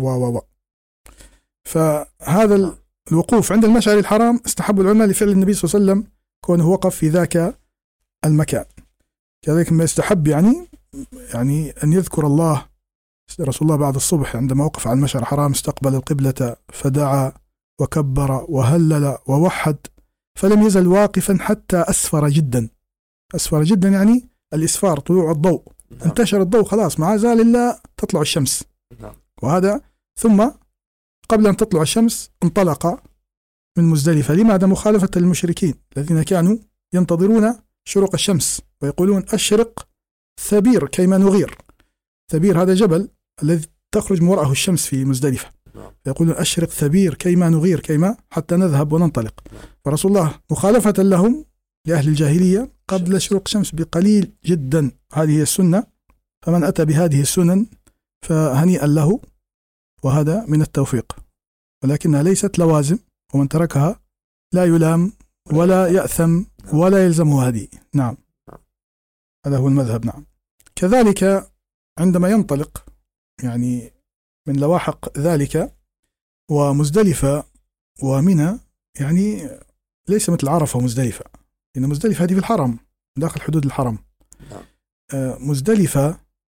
فهذا الوقوف عند المشعر الحرام استحب العلماء لفعل النبي صلى الله عليه وسلم كونه وقف في ذاك المكان. كذلك ما يستحب يعني أن يذكر الله. رسول الله بعد الصبح عندما وقف على المشعر الحرام استقبل القبلة فدعا وكبر وهلل ووحد، فلم يزل واقفا حتى أسفر جدا. أسفر جدا يعني الإسفار، طلوع الضوء. انتشر الضوء خلاص، ما زال إلا تطلع الشمس. وهذا ثم قبل أن تطلع الشمس انطلق من مزدلفة. لماذا؟ مخالفة للمشركين الذين كانوا ينتظرون شروق الشمس ويقولون أشرق ثبير كيما نغير. ثبير هذا جبل الذي تخرج من وراءه الشمس في مزدلفة، يقولون أشرق ثبير كيما نغير، كيما حتى نذهب وننطلق. فرسول الله مخالفة لهم لأهل الجاهلية قبل شروق الشمس بقليل جدا. هذه هي السنة، فمن أتى بهذه السنن فهنيئا له، وهذا من التوفيق، ولكنها ليست لوازم، ومن تركها لا يلام ولا يأثم ولا يلزمه هدي. نعم، هذا هو المذهب. نعم. كذلك عندما ينطلق يعني من لواحق ذلك، ومزدلفة ومنى يعني ليس مثل عرفة ومزدلفة، لأن مزدلفة هذه في الحرم داخل حدود الحرم. مزدلفة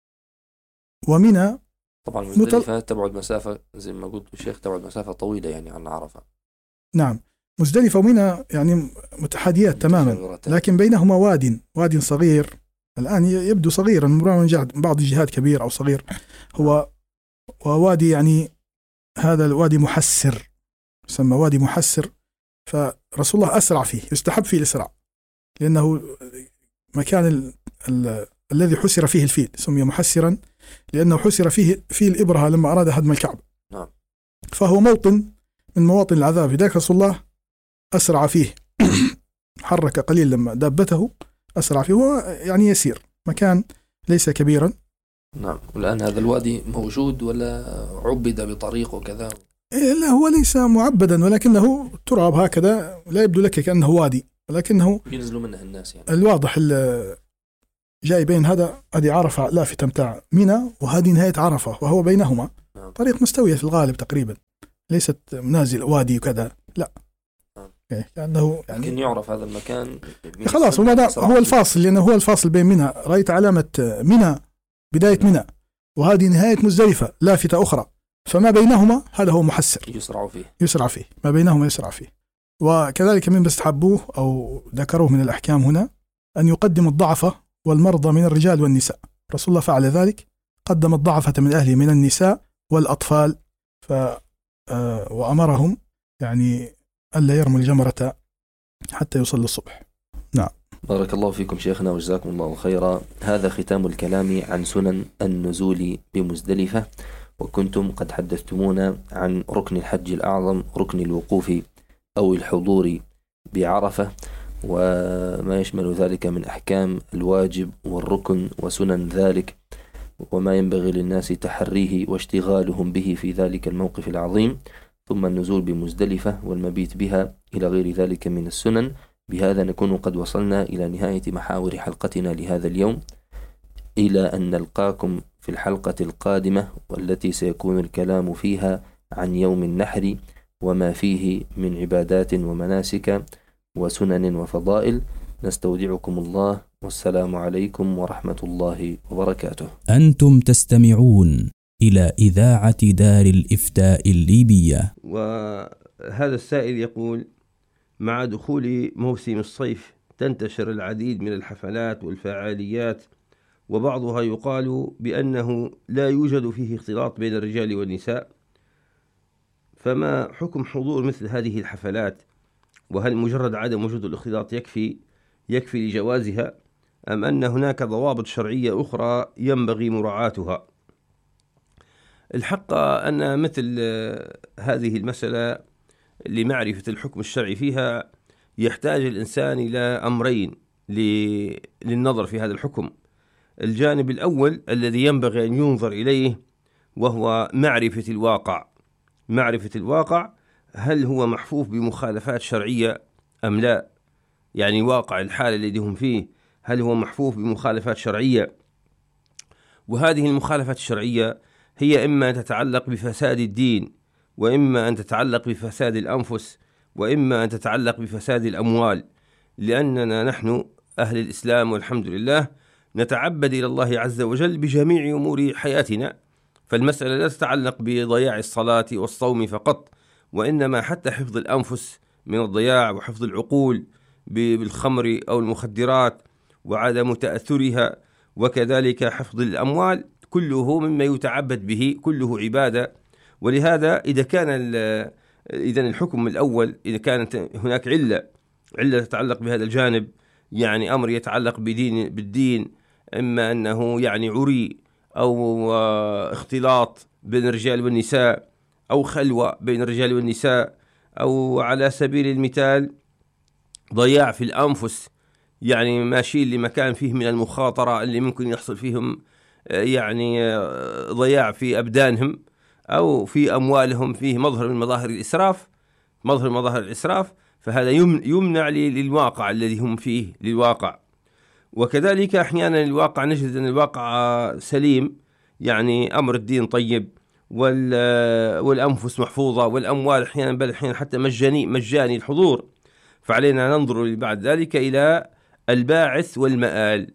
ومنى طبعا مزدلفة تبعد مسافة زي ما قلت الشيخ، تبعد مسافة طويلة يعني عن عرفة. نعم، مزدلفة ومنى يعني متحاديات تماما، لكن بينهما واد صغير، الآن يبدو صغيرا من بعض الجهات كبير أو صغير، هو ووادي يعني هذا الوادي محسر، يسمى وادي محسر. فرسول الله أسرع فيه، يستحب فيه الإسراع، لأنه مكان الذي حسر فيه الفيل، سمي محسرا لأنه حسر فيه الإبرة لما أراد هدم الكعبة. نعم. فهو موطن من مواطن العذاب، لذلك رسول الله أسرع فيه حرك قليل لما دابته أسرع فيه، هو يعني يسير، مكان ليس كبيرا. نعم. والآن هذا الوادي موجود ولا عبد بطريق وكذا؟ لا هو ليس معبدا، ولكنه تراب هكذا، لا يبدو لك كأنه وادي، ولكنه ينزلوا منها الناس يعني. الواضح جاي بين هذه عرفة لافتة متاع منى، وهذه نهاية عرفة، وهو بينهما طريق مستوية في الغالب تقريبا، ليست نازل وادي وكذا، لا. كأنه يعني لكن يعرف هذا المكان خلاص، هو الفاصل، لأنه هو الفاصل بين منى، رأيت علامة منى بداية منى، وهذه نهاية مزدلفة لافتة أخرى، فما بينهما هذا هو محسر يسرع فيه ما بينهما يسرع فيه. وكذلك من بستحبوه أو ذكروه من الأحكام هنا أن يقدم الضعفة والمرضى من الرجال والنساء. رسول الله فعل ذلك، قدم الضعفة من أهله من النساء والأطفال، وأمرهم يعني ألا يرموا الجمرة حتى يصلوا الصبح. نعم. بارك الله فيكم شيخنا وجزاكم الله خيرا. هذا ختام الكلام عن سنن النزول بمزدلفة، وكنتم قد حدثتمونا عن ركن الحج الأعظم، ركن الوقوف أو الحضور بعرفة، وما يشمل ذلك من أحكام الواجب والركن وسنن ذلك، وما ينبغي للناس تحريه واشتغالهم به في ذلك الموقف العظيم، ثم النزول بمزدلفة والمبيت بها إلى غير ذلك من السنن. بهذا نكون قد وصلنا إلى نهاية محاور حلقتنا لهذا اليوم، إلى أن نلقاكم في الحلقة القادمة، والتي سيكون الكلام فيها عن يوم النحر وما فيه من عبادات ومناسك وسنن وفضائل. نستودعكم الله، والسلام عليكم ورحمة الله وبركاته. أنتم تستمعون إلى إذاعة دار الإفتاء الليبية. وهذا السائل يقول: مع دخول موسم الصيف تنتشر العديد من الحفلات والفعاليات، وبعضها يقال بأنه لا يوجد فيه اختلاط بين الرجال والنساء، فما حكم حضور مثل هذه الحفلات؟ وهل مجرد عدم وجود الاختلاط يكفي لجوازها، أم أن هناك ضوابط شرعية أخرى ينبغي مراعاتها؟ الحق أن مثل هذه المسألة لمعرفة الحكم الشرعي فيها يحتاج الإنسان إلى أمرين للنظر في هذا الحكم. الجانب الأول الذي ينبغي أن ينظر إليه وهو معرفة الواقع، هل هو محفوف بمخالفات شرعية أم لا؟ يعني واقع الحال الذي هم فيه هل هو محفوف بمخالفات شرعية؟ وهذه المخالفات الشرعية هي إما أن تتعلق بفساد الدين، وإما أن تتعلق بفساد الأنفس، وإما أن تتعلق بفساد الأموال، لأننا نحن أهل الإسلام والحمد لله نتعبد إلى الله عز وجل بجميع أمور حياتنا، فالمسألة لا تتعلق بضياع الصلاة والصوم فقط، وإنما حتى حفظ الأنفس من الضياع، وحفظ العقول بالخمر أو المخدرات وعدم تأثرها، وكذلك حفظ الأموال، كله مما يتعبد به، كله عبادة. ولهذا إذا الحكم الأول إذا كانت هناك علة تتعلق بهذا الجانب، يعني أمر يتعلق بالدين، إما أنه يعني عري أو اختلاط بين الرجال والنساء، أو خلوة بين الرجال والنساء، أو على سبيل المثال ضياع في الأنفس، يعني ماشيين لمكان فيه من المخاطرة اللي ممكن يحصل فيهم يعني ضياع في أبدانهم أو في أموالهم، فيه مظهر من مظاهر الإسراف، فهذا يمنع للواقع الذي هم فيه للواقع. وكذلك أحيانا الواقع نجد أن الواقع سليم، يعني أمر الدين طيب، والأنفس محفوظة، والأموال أحيانا بل أحيانا حتى مجاني الحضور، فعلينا ننظر بعد ذلك إلى الباعث والمآل.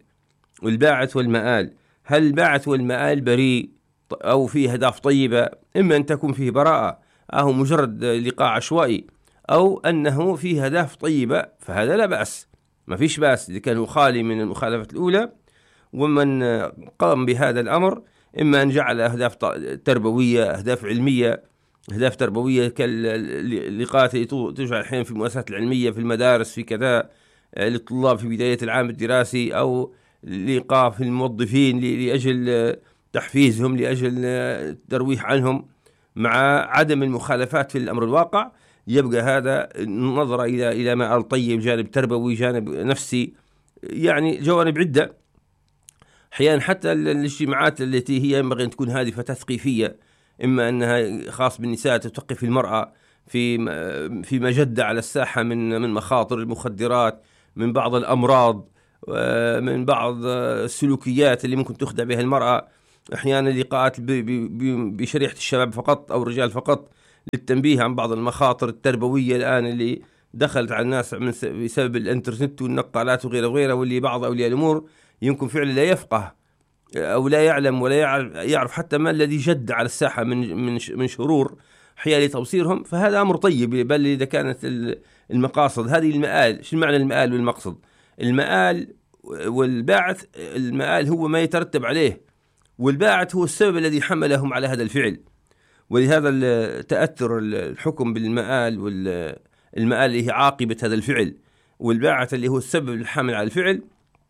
هل الباعث والمآل بريء أو فيه أهداف طيبة؟ إما أن تكون فيه براءة أو مجرد لقاء عشوائي، أو أنه فيه أهداف طيبة، فهذا لا بأس، ما فيش بأس إذا كان خالي من المخالفة الأولى. ومن قام بهذا الأمر إما أن جعل أهداف تربوية، أهداف علمية، أهداف تربوية كاللقاءات التي تجعل الحين في المؤسسات العلمية في المدارس في كذا للطلاب في بداية العام الدراسي، أو لقاء في الموظفين لأجل تحفيزهم، لأجل الترويح عنهم، مع عدم المخالفات في الأمر الواقع. يبقى هذا النظر إلى ما الطيب، جانب تربوي، جانب نفسي، يعني جوانب عدة. أحيانا حتى الاجتماعات التي هي ينبغي أن تكون هادفة تثقيفية، إما أنها خاص بالنساء توقف المرأة في مجدة على الساحة من مخاطر المخدرات، من بعض الأمراض، من بعض السلوكيات اللي ممكن تخدع بها المرأة. أحيانا لقاءات بشريحة الشباب فقط أو الرجال فقط للتنبيه عن بعض المخاطر التربوية الآن اللي دخلت على الناس بسبب الإنترنت والنقالات وغيره وغيره، واللي بعض أولياء الأمور يمكن فعلا لا يفقه أو لا يعلم ولا يعرف حتى ما الذي جد على الساحة من شرور حيال توصيرهم. فهذا أمر طيب، بل إذا كانت المقاصد هذه المآل. شو معنى المآل والمقصد؟ المآل والباعث، المآل هو ما يترتب عليه، والباعث هو السبب الذي حملهم على هذا الفعل. ولهذا تأثر الحكم بالمآل، والمآل اللي هي عاقبة هذا الفعل، والباعث اللي هو السبب الحامل على الفعل.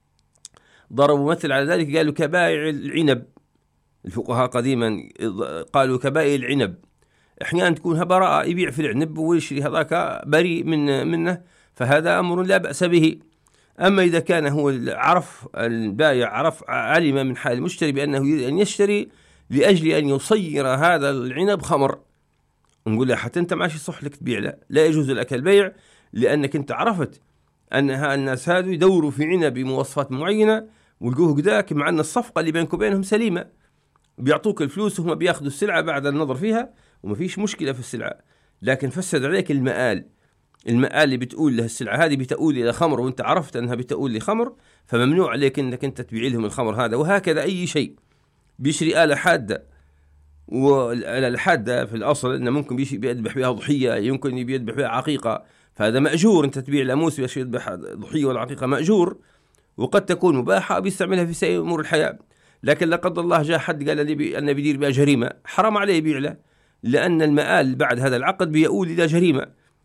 ضربوا مثل على ذلك، قالوا كبائع العنب. الفقهاء قديما قالوا كبائع العنب، احيانا تكون براءة، يبيع في العنب ويشري هذاك بريء منه، فهذا أمر لا بأس به. أما إذا كان هو عرف البائع علم من حال المشتري بأنه يريد أن يشتري لأجل أن يصير هذا العنب خمر، نقول له حتى أنت ماشي صح لك تبيع له، لا يجوز لك البيع، لأنك أنت عرفت أن الناس هذو يدوروا في عنب بمواصفات معينة ولقوه قداك، مع أن الصفقة اللي بينك وبينهم سليمة، بيعطوك الفلوس وهم بياخذوا السلعة بعد النظر فيها وما فيش مشكلة في السلعة، لكن فسد عليك المآل اللي بتقول له السلعة هذه بتقول إلى خمر، وأنت عرفت أنها بتقول لخمر، فممنوع عليك أنك أنت تبيع لهم الخمر هذا. وهكذا أي شيء بيشري آلة حادة، والآلة الحادة في الأصل أنه ممكن بيذبح بها ضحية، يمكن يذبح بها عقيقة، فهذا مأجور. أنت تبيع لاموس باش يذبح ضحية ولا عقيقة مأجور، وقد تكون مباحة بيستعملها في سائر أمور الحياة. لكن لا قدر الله جاء حد قال لي أنه بيدير بها جريمة، حرام عليه يبيع له، لأن المآل بعد هذا العقد بيؤول إلى جريمة.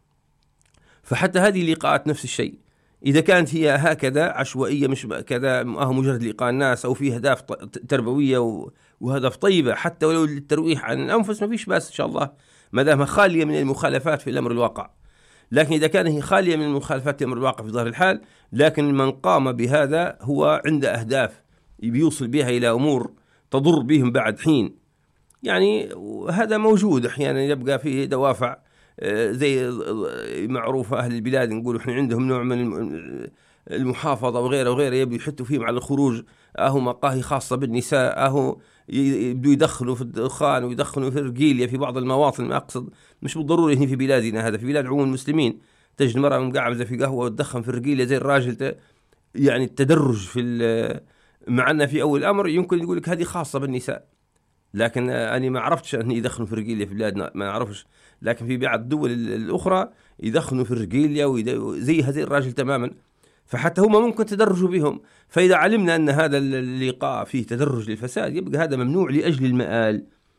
فحتى هذه اللقاءات نفس الشيء، إذا كانت هي هكذا عشوائية، مش كذا مجرد لقاء الناس، أو في أهداف تربوية وهدف طيبة حتى ولو للترويح عن الأنفس، ما فيش بأس إن شاء الله، ما دام خالية من المخالفات في الأمر الواقع. لكن إذا كانت هي خالية من المخالفات في الأمر الواقع في ظاهر الحال، لكن من قام بهذا هو عنده أهداف بيوصل بها إلى أمور تضر بهم بعد حين، يعني هذا موجود. أحيانا يبقى فيه دوافع زي معروفة أهل البلاد، نقول إحنا عندهم نوع من المحافظة وغيره يبدو يحطوا فيهم على الخروج، أهو مقاهي خاصة بالنساء، أهو يبدو يدخلوا في الدخان ويدخلوا في الرجيلية في بعض المواطن. ما أقصد مش بالضروري هنا في بلادنا، هذا في بلاد عموم المسلمين تجد مرة مقعدة في قهوة وتدخن في الرجيلية زي الراجل، يعني التدرج في معنا في أول الأمر يمكن يقول لك هذه خاصة بالنساء، لكن أنا ما عرفتش أن يدخنوا في الرجيلية في بلادنا، ما نعرفش. لكن في بعض الدول الأخرى يدخنوا في الرجيلية زي هذه الراجل تماما، فحتى هم ممكن تدرجوا بهم. فإذا علمنا أن هذا اللقاء فيه تدرج للفساد، يبقى هذا ممنوع لأجل المآل.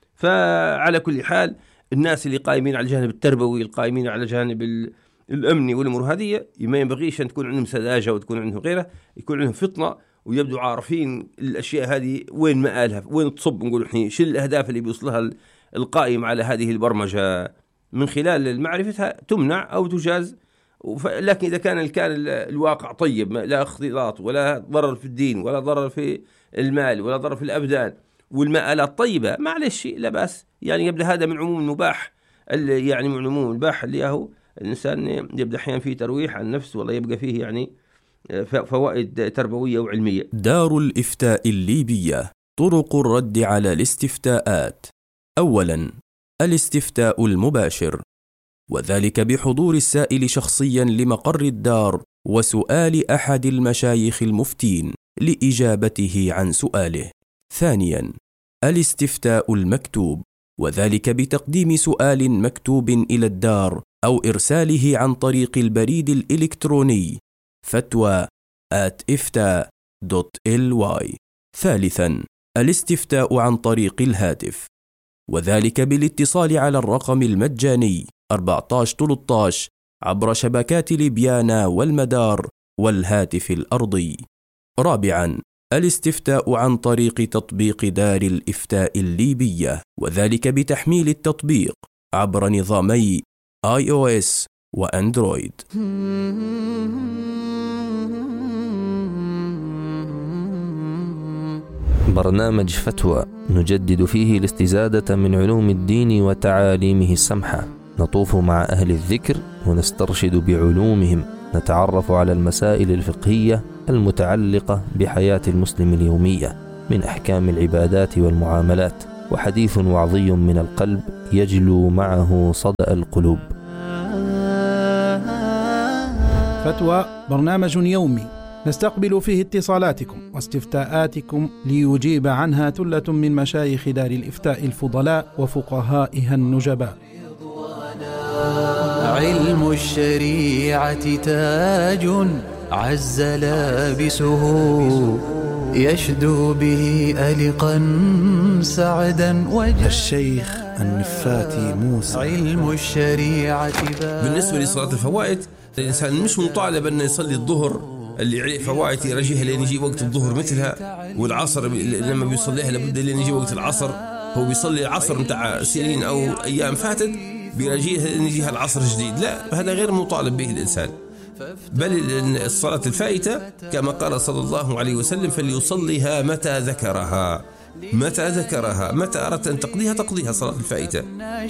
فعلى كل حال الناس اللي قائمين على الجانب التربوي، القائمين على الجانب الأمني والأمور هذه، ما ينبغيش أن تكون عندهم سذاجة وتكون عندهم غيره، يكون عندهم فطنة ويبدو عارفين الأشياء هذه وين مآلها، وين تصب. نقول إحنا شو الأهداف اللي بيوصلها القائم على هذه البرمجة، من خلال معرفتها تمنع أو تجاز. لكن إذا كان الواقع طيب، لا اختلاط ولا ضرر في الدين ولا ضرر في المال ولا ضرر في الأبدان، والمآلات طيبة، معلش لا بأس. يعني يبدأ هذا من عموم المباح، يعني من عموم المباح اللي هو الإنسان يبدأ أحيانا فيه ترويح عن نفسه، ولا يبقى فيه يعني فوائد تربوية وعلمية. دار الإفتاء الليبية. طرق الرد على الاستفتاءات. أولا، الاستفتاء المباشر، وذلك بحضور السائل شخصيا لمقر الدار وسؤال أحد المشايخ المفتين لإجابته عن سؤاله. ثانيا، الاستفتاء المكتوب، وذلك بتقديم سؤال مكتوب إلى الدار أو إرساله عن طريق البريد الإلكتروني fatwa@ifta.ly. ثالثا، الاستفتاء عن طريق الهاتف، وذلك بالاتصال على الرقم المجاني 1413 عبر شبكات ليبيانا والمدار والهاتف الأرضي. رابعا، الاستفتاء عن طريق تطبيق دار الإفتاء الليبية، وذلك بتحميل التطبيق عبر نظامي iOS وأندرويد. برنامج فتوى نجدد فيه الاستزادة من علوم الدين وتعاليمه السمحة، نطوف مع أهل الذكر ونسترشد بعلومهم، نتعرف على المسائل الفقهية المتعلقة بحياة المسلم اليومية من أحكام العبادات والمعاملات، وحديث وعظي من القلب يجلو معه صدأ القلوب. فتوى برنامج يومي نستقبل فيه اتصالاتكم واستفتاءاتكم ليجيب عنها ثلة من مشايخ دار الإفتاء الفضلاء وفقهائها النجباء. علم الشريعة تاج عز لابسه، يشدو به ألقا سعدا وجه. الشيخ النفاتي موسى. علم الشريعة بالنسبة لصلاة الفوائد، الإنسان مش مطالب أن يصلي الظهر اللي عليه فوائد يرجيها لين يجي وقت الظهر مثلها، والعصر لما بيصليها لابد لين يجي وقت العصر. هو بيصلي العصر متاع سنين أو أيام فاتت بيرجيها لين يجيها العصر جديد، لا، هذا غير مطالب به الإنسان. بل الصلاة الفائتة كما قال صلى الله عليه وسلم فليصليها متى ذكرها، متى أردت أن تقضيها صلاة الفائتة.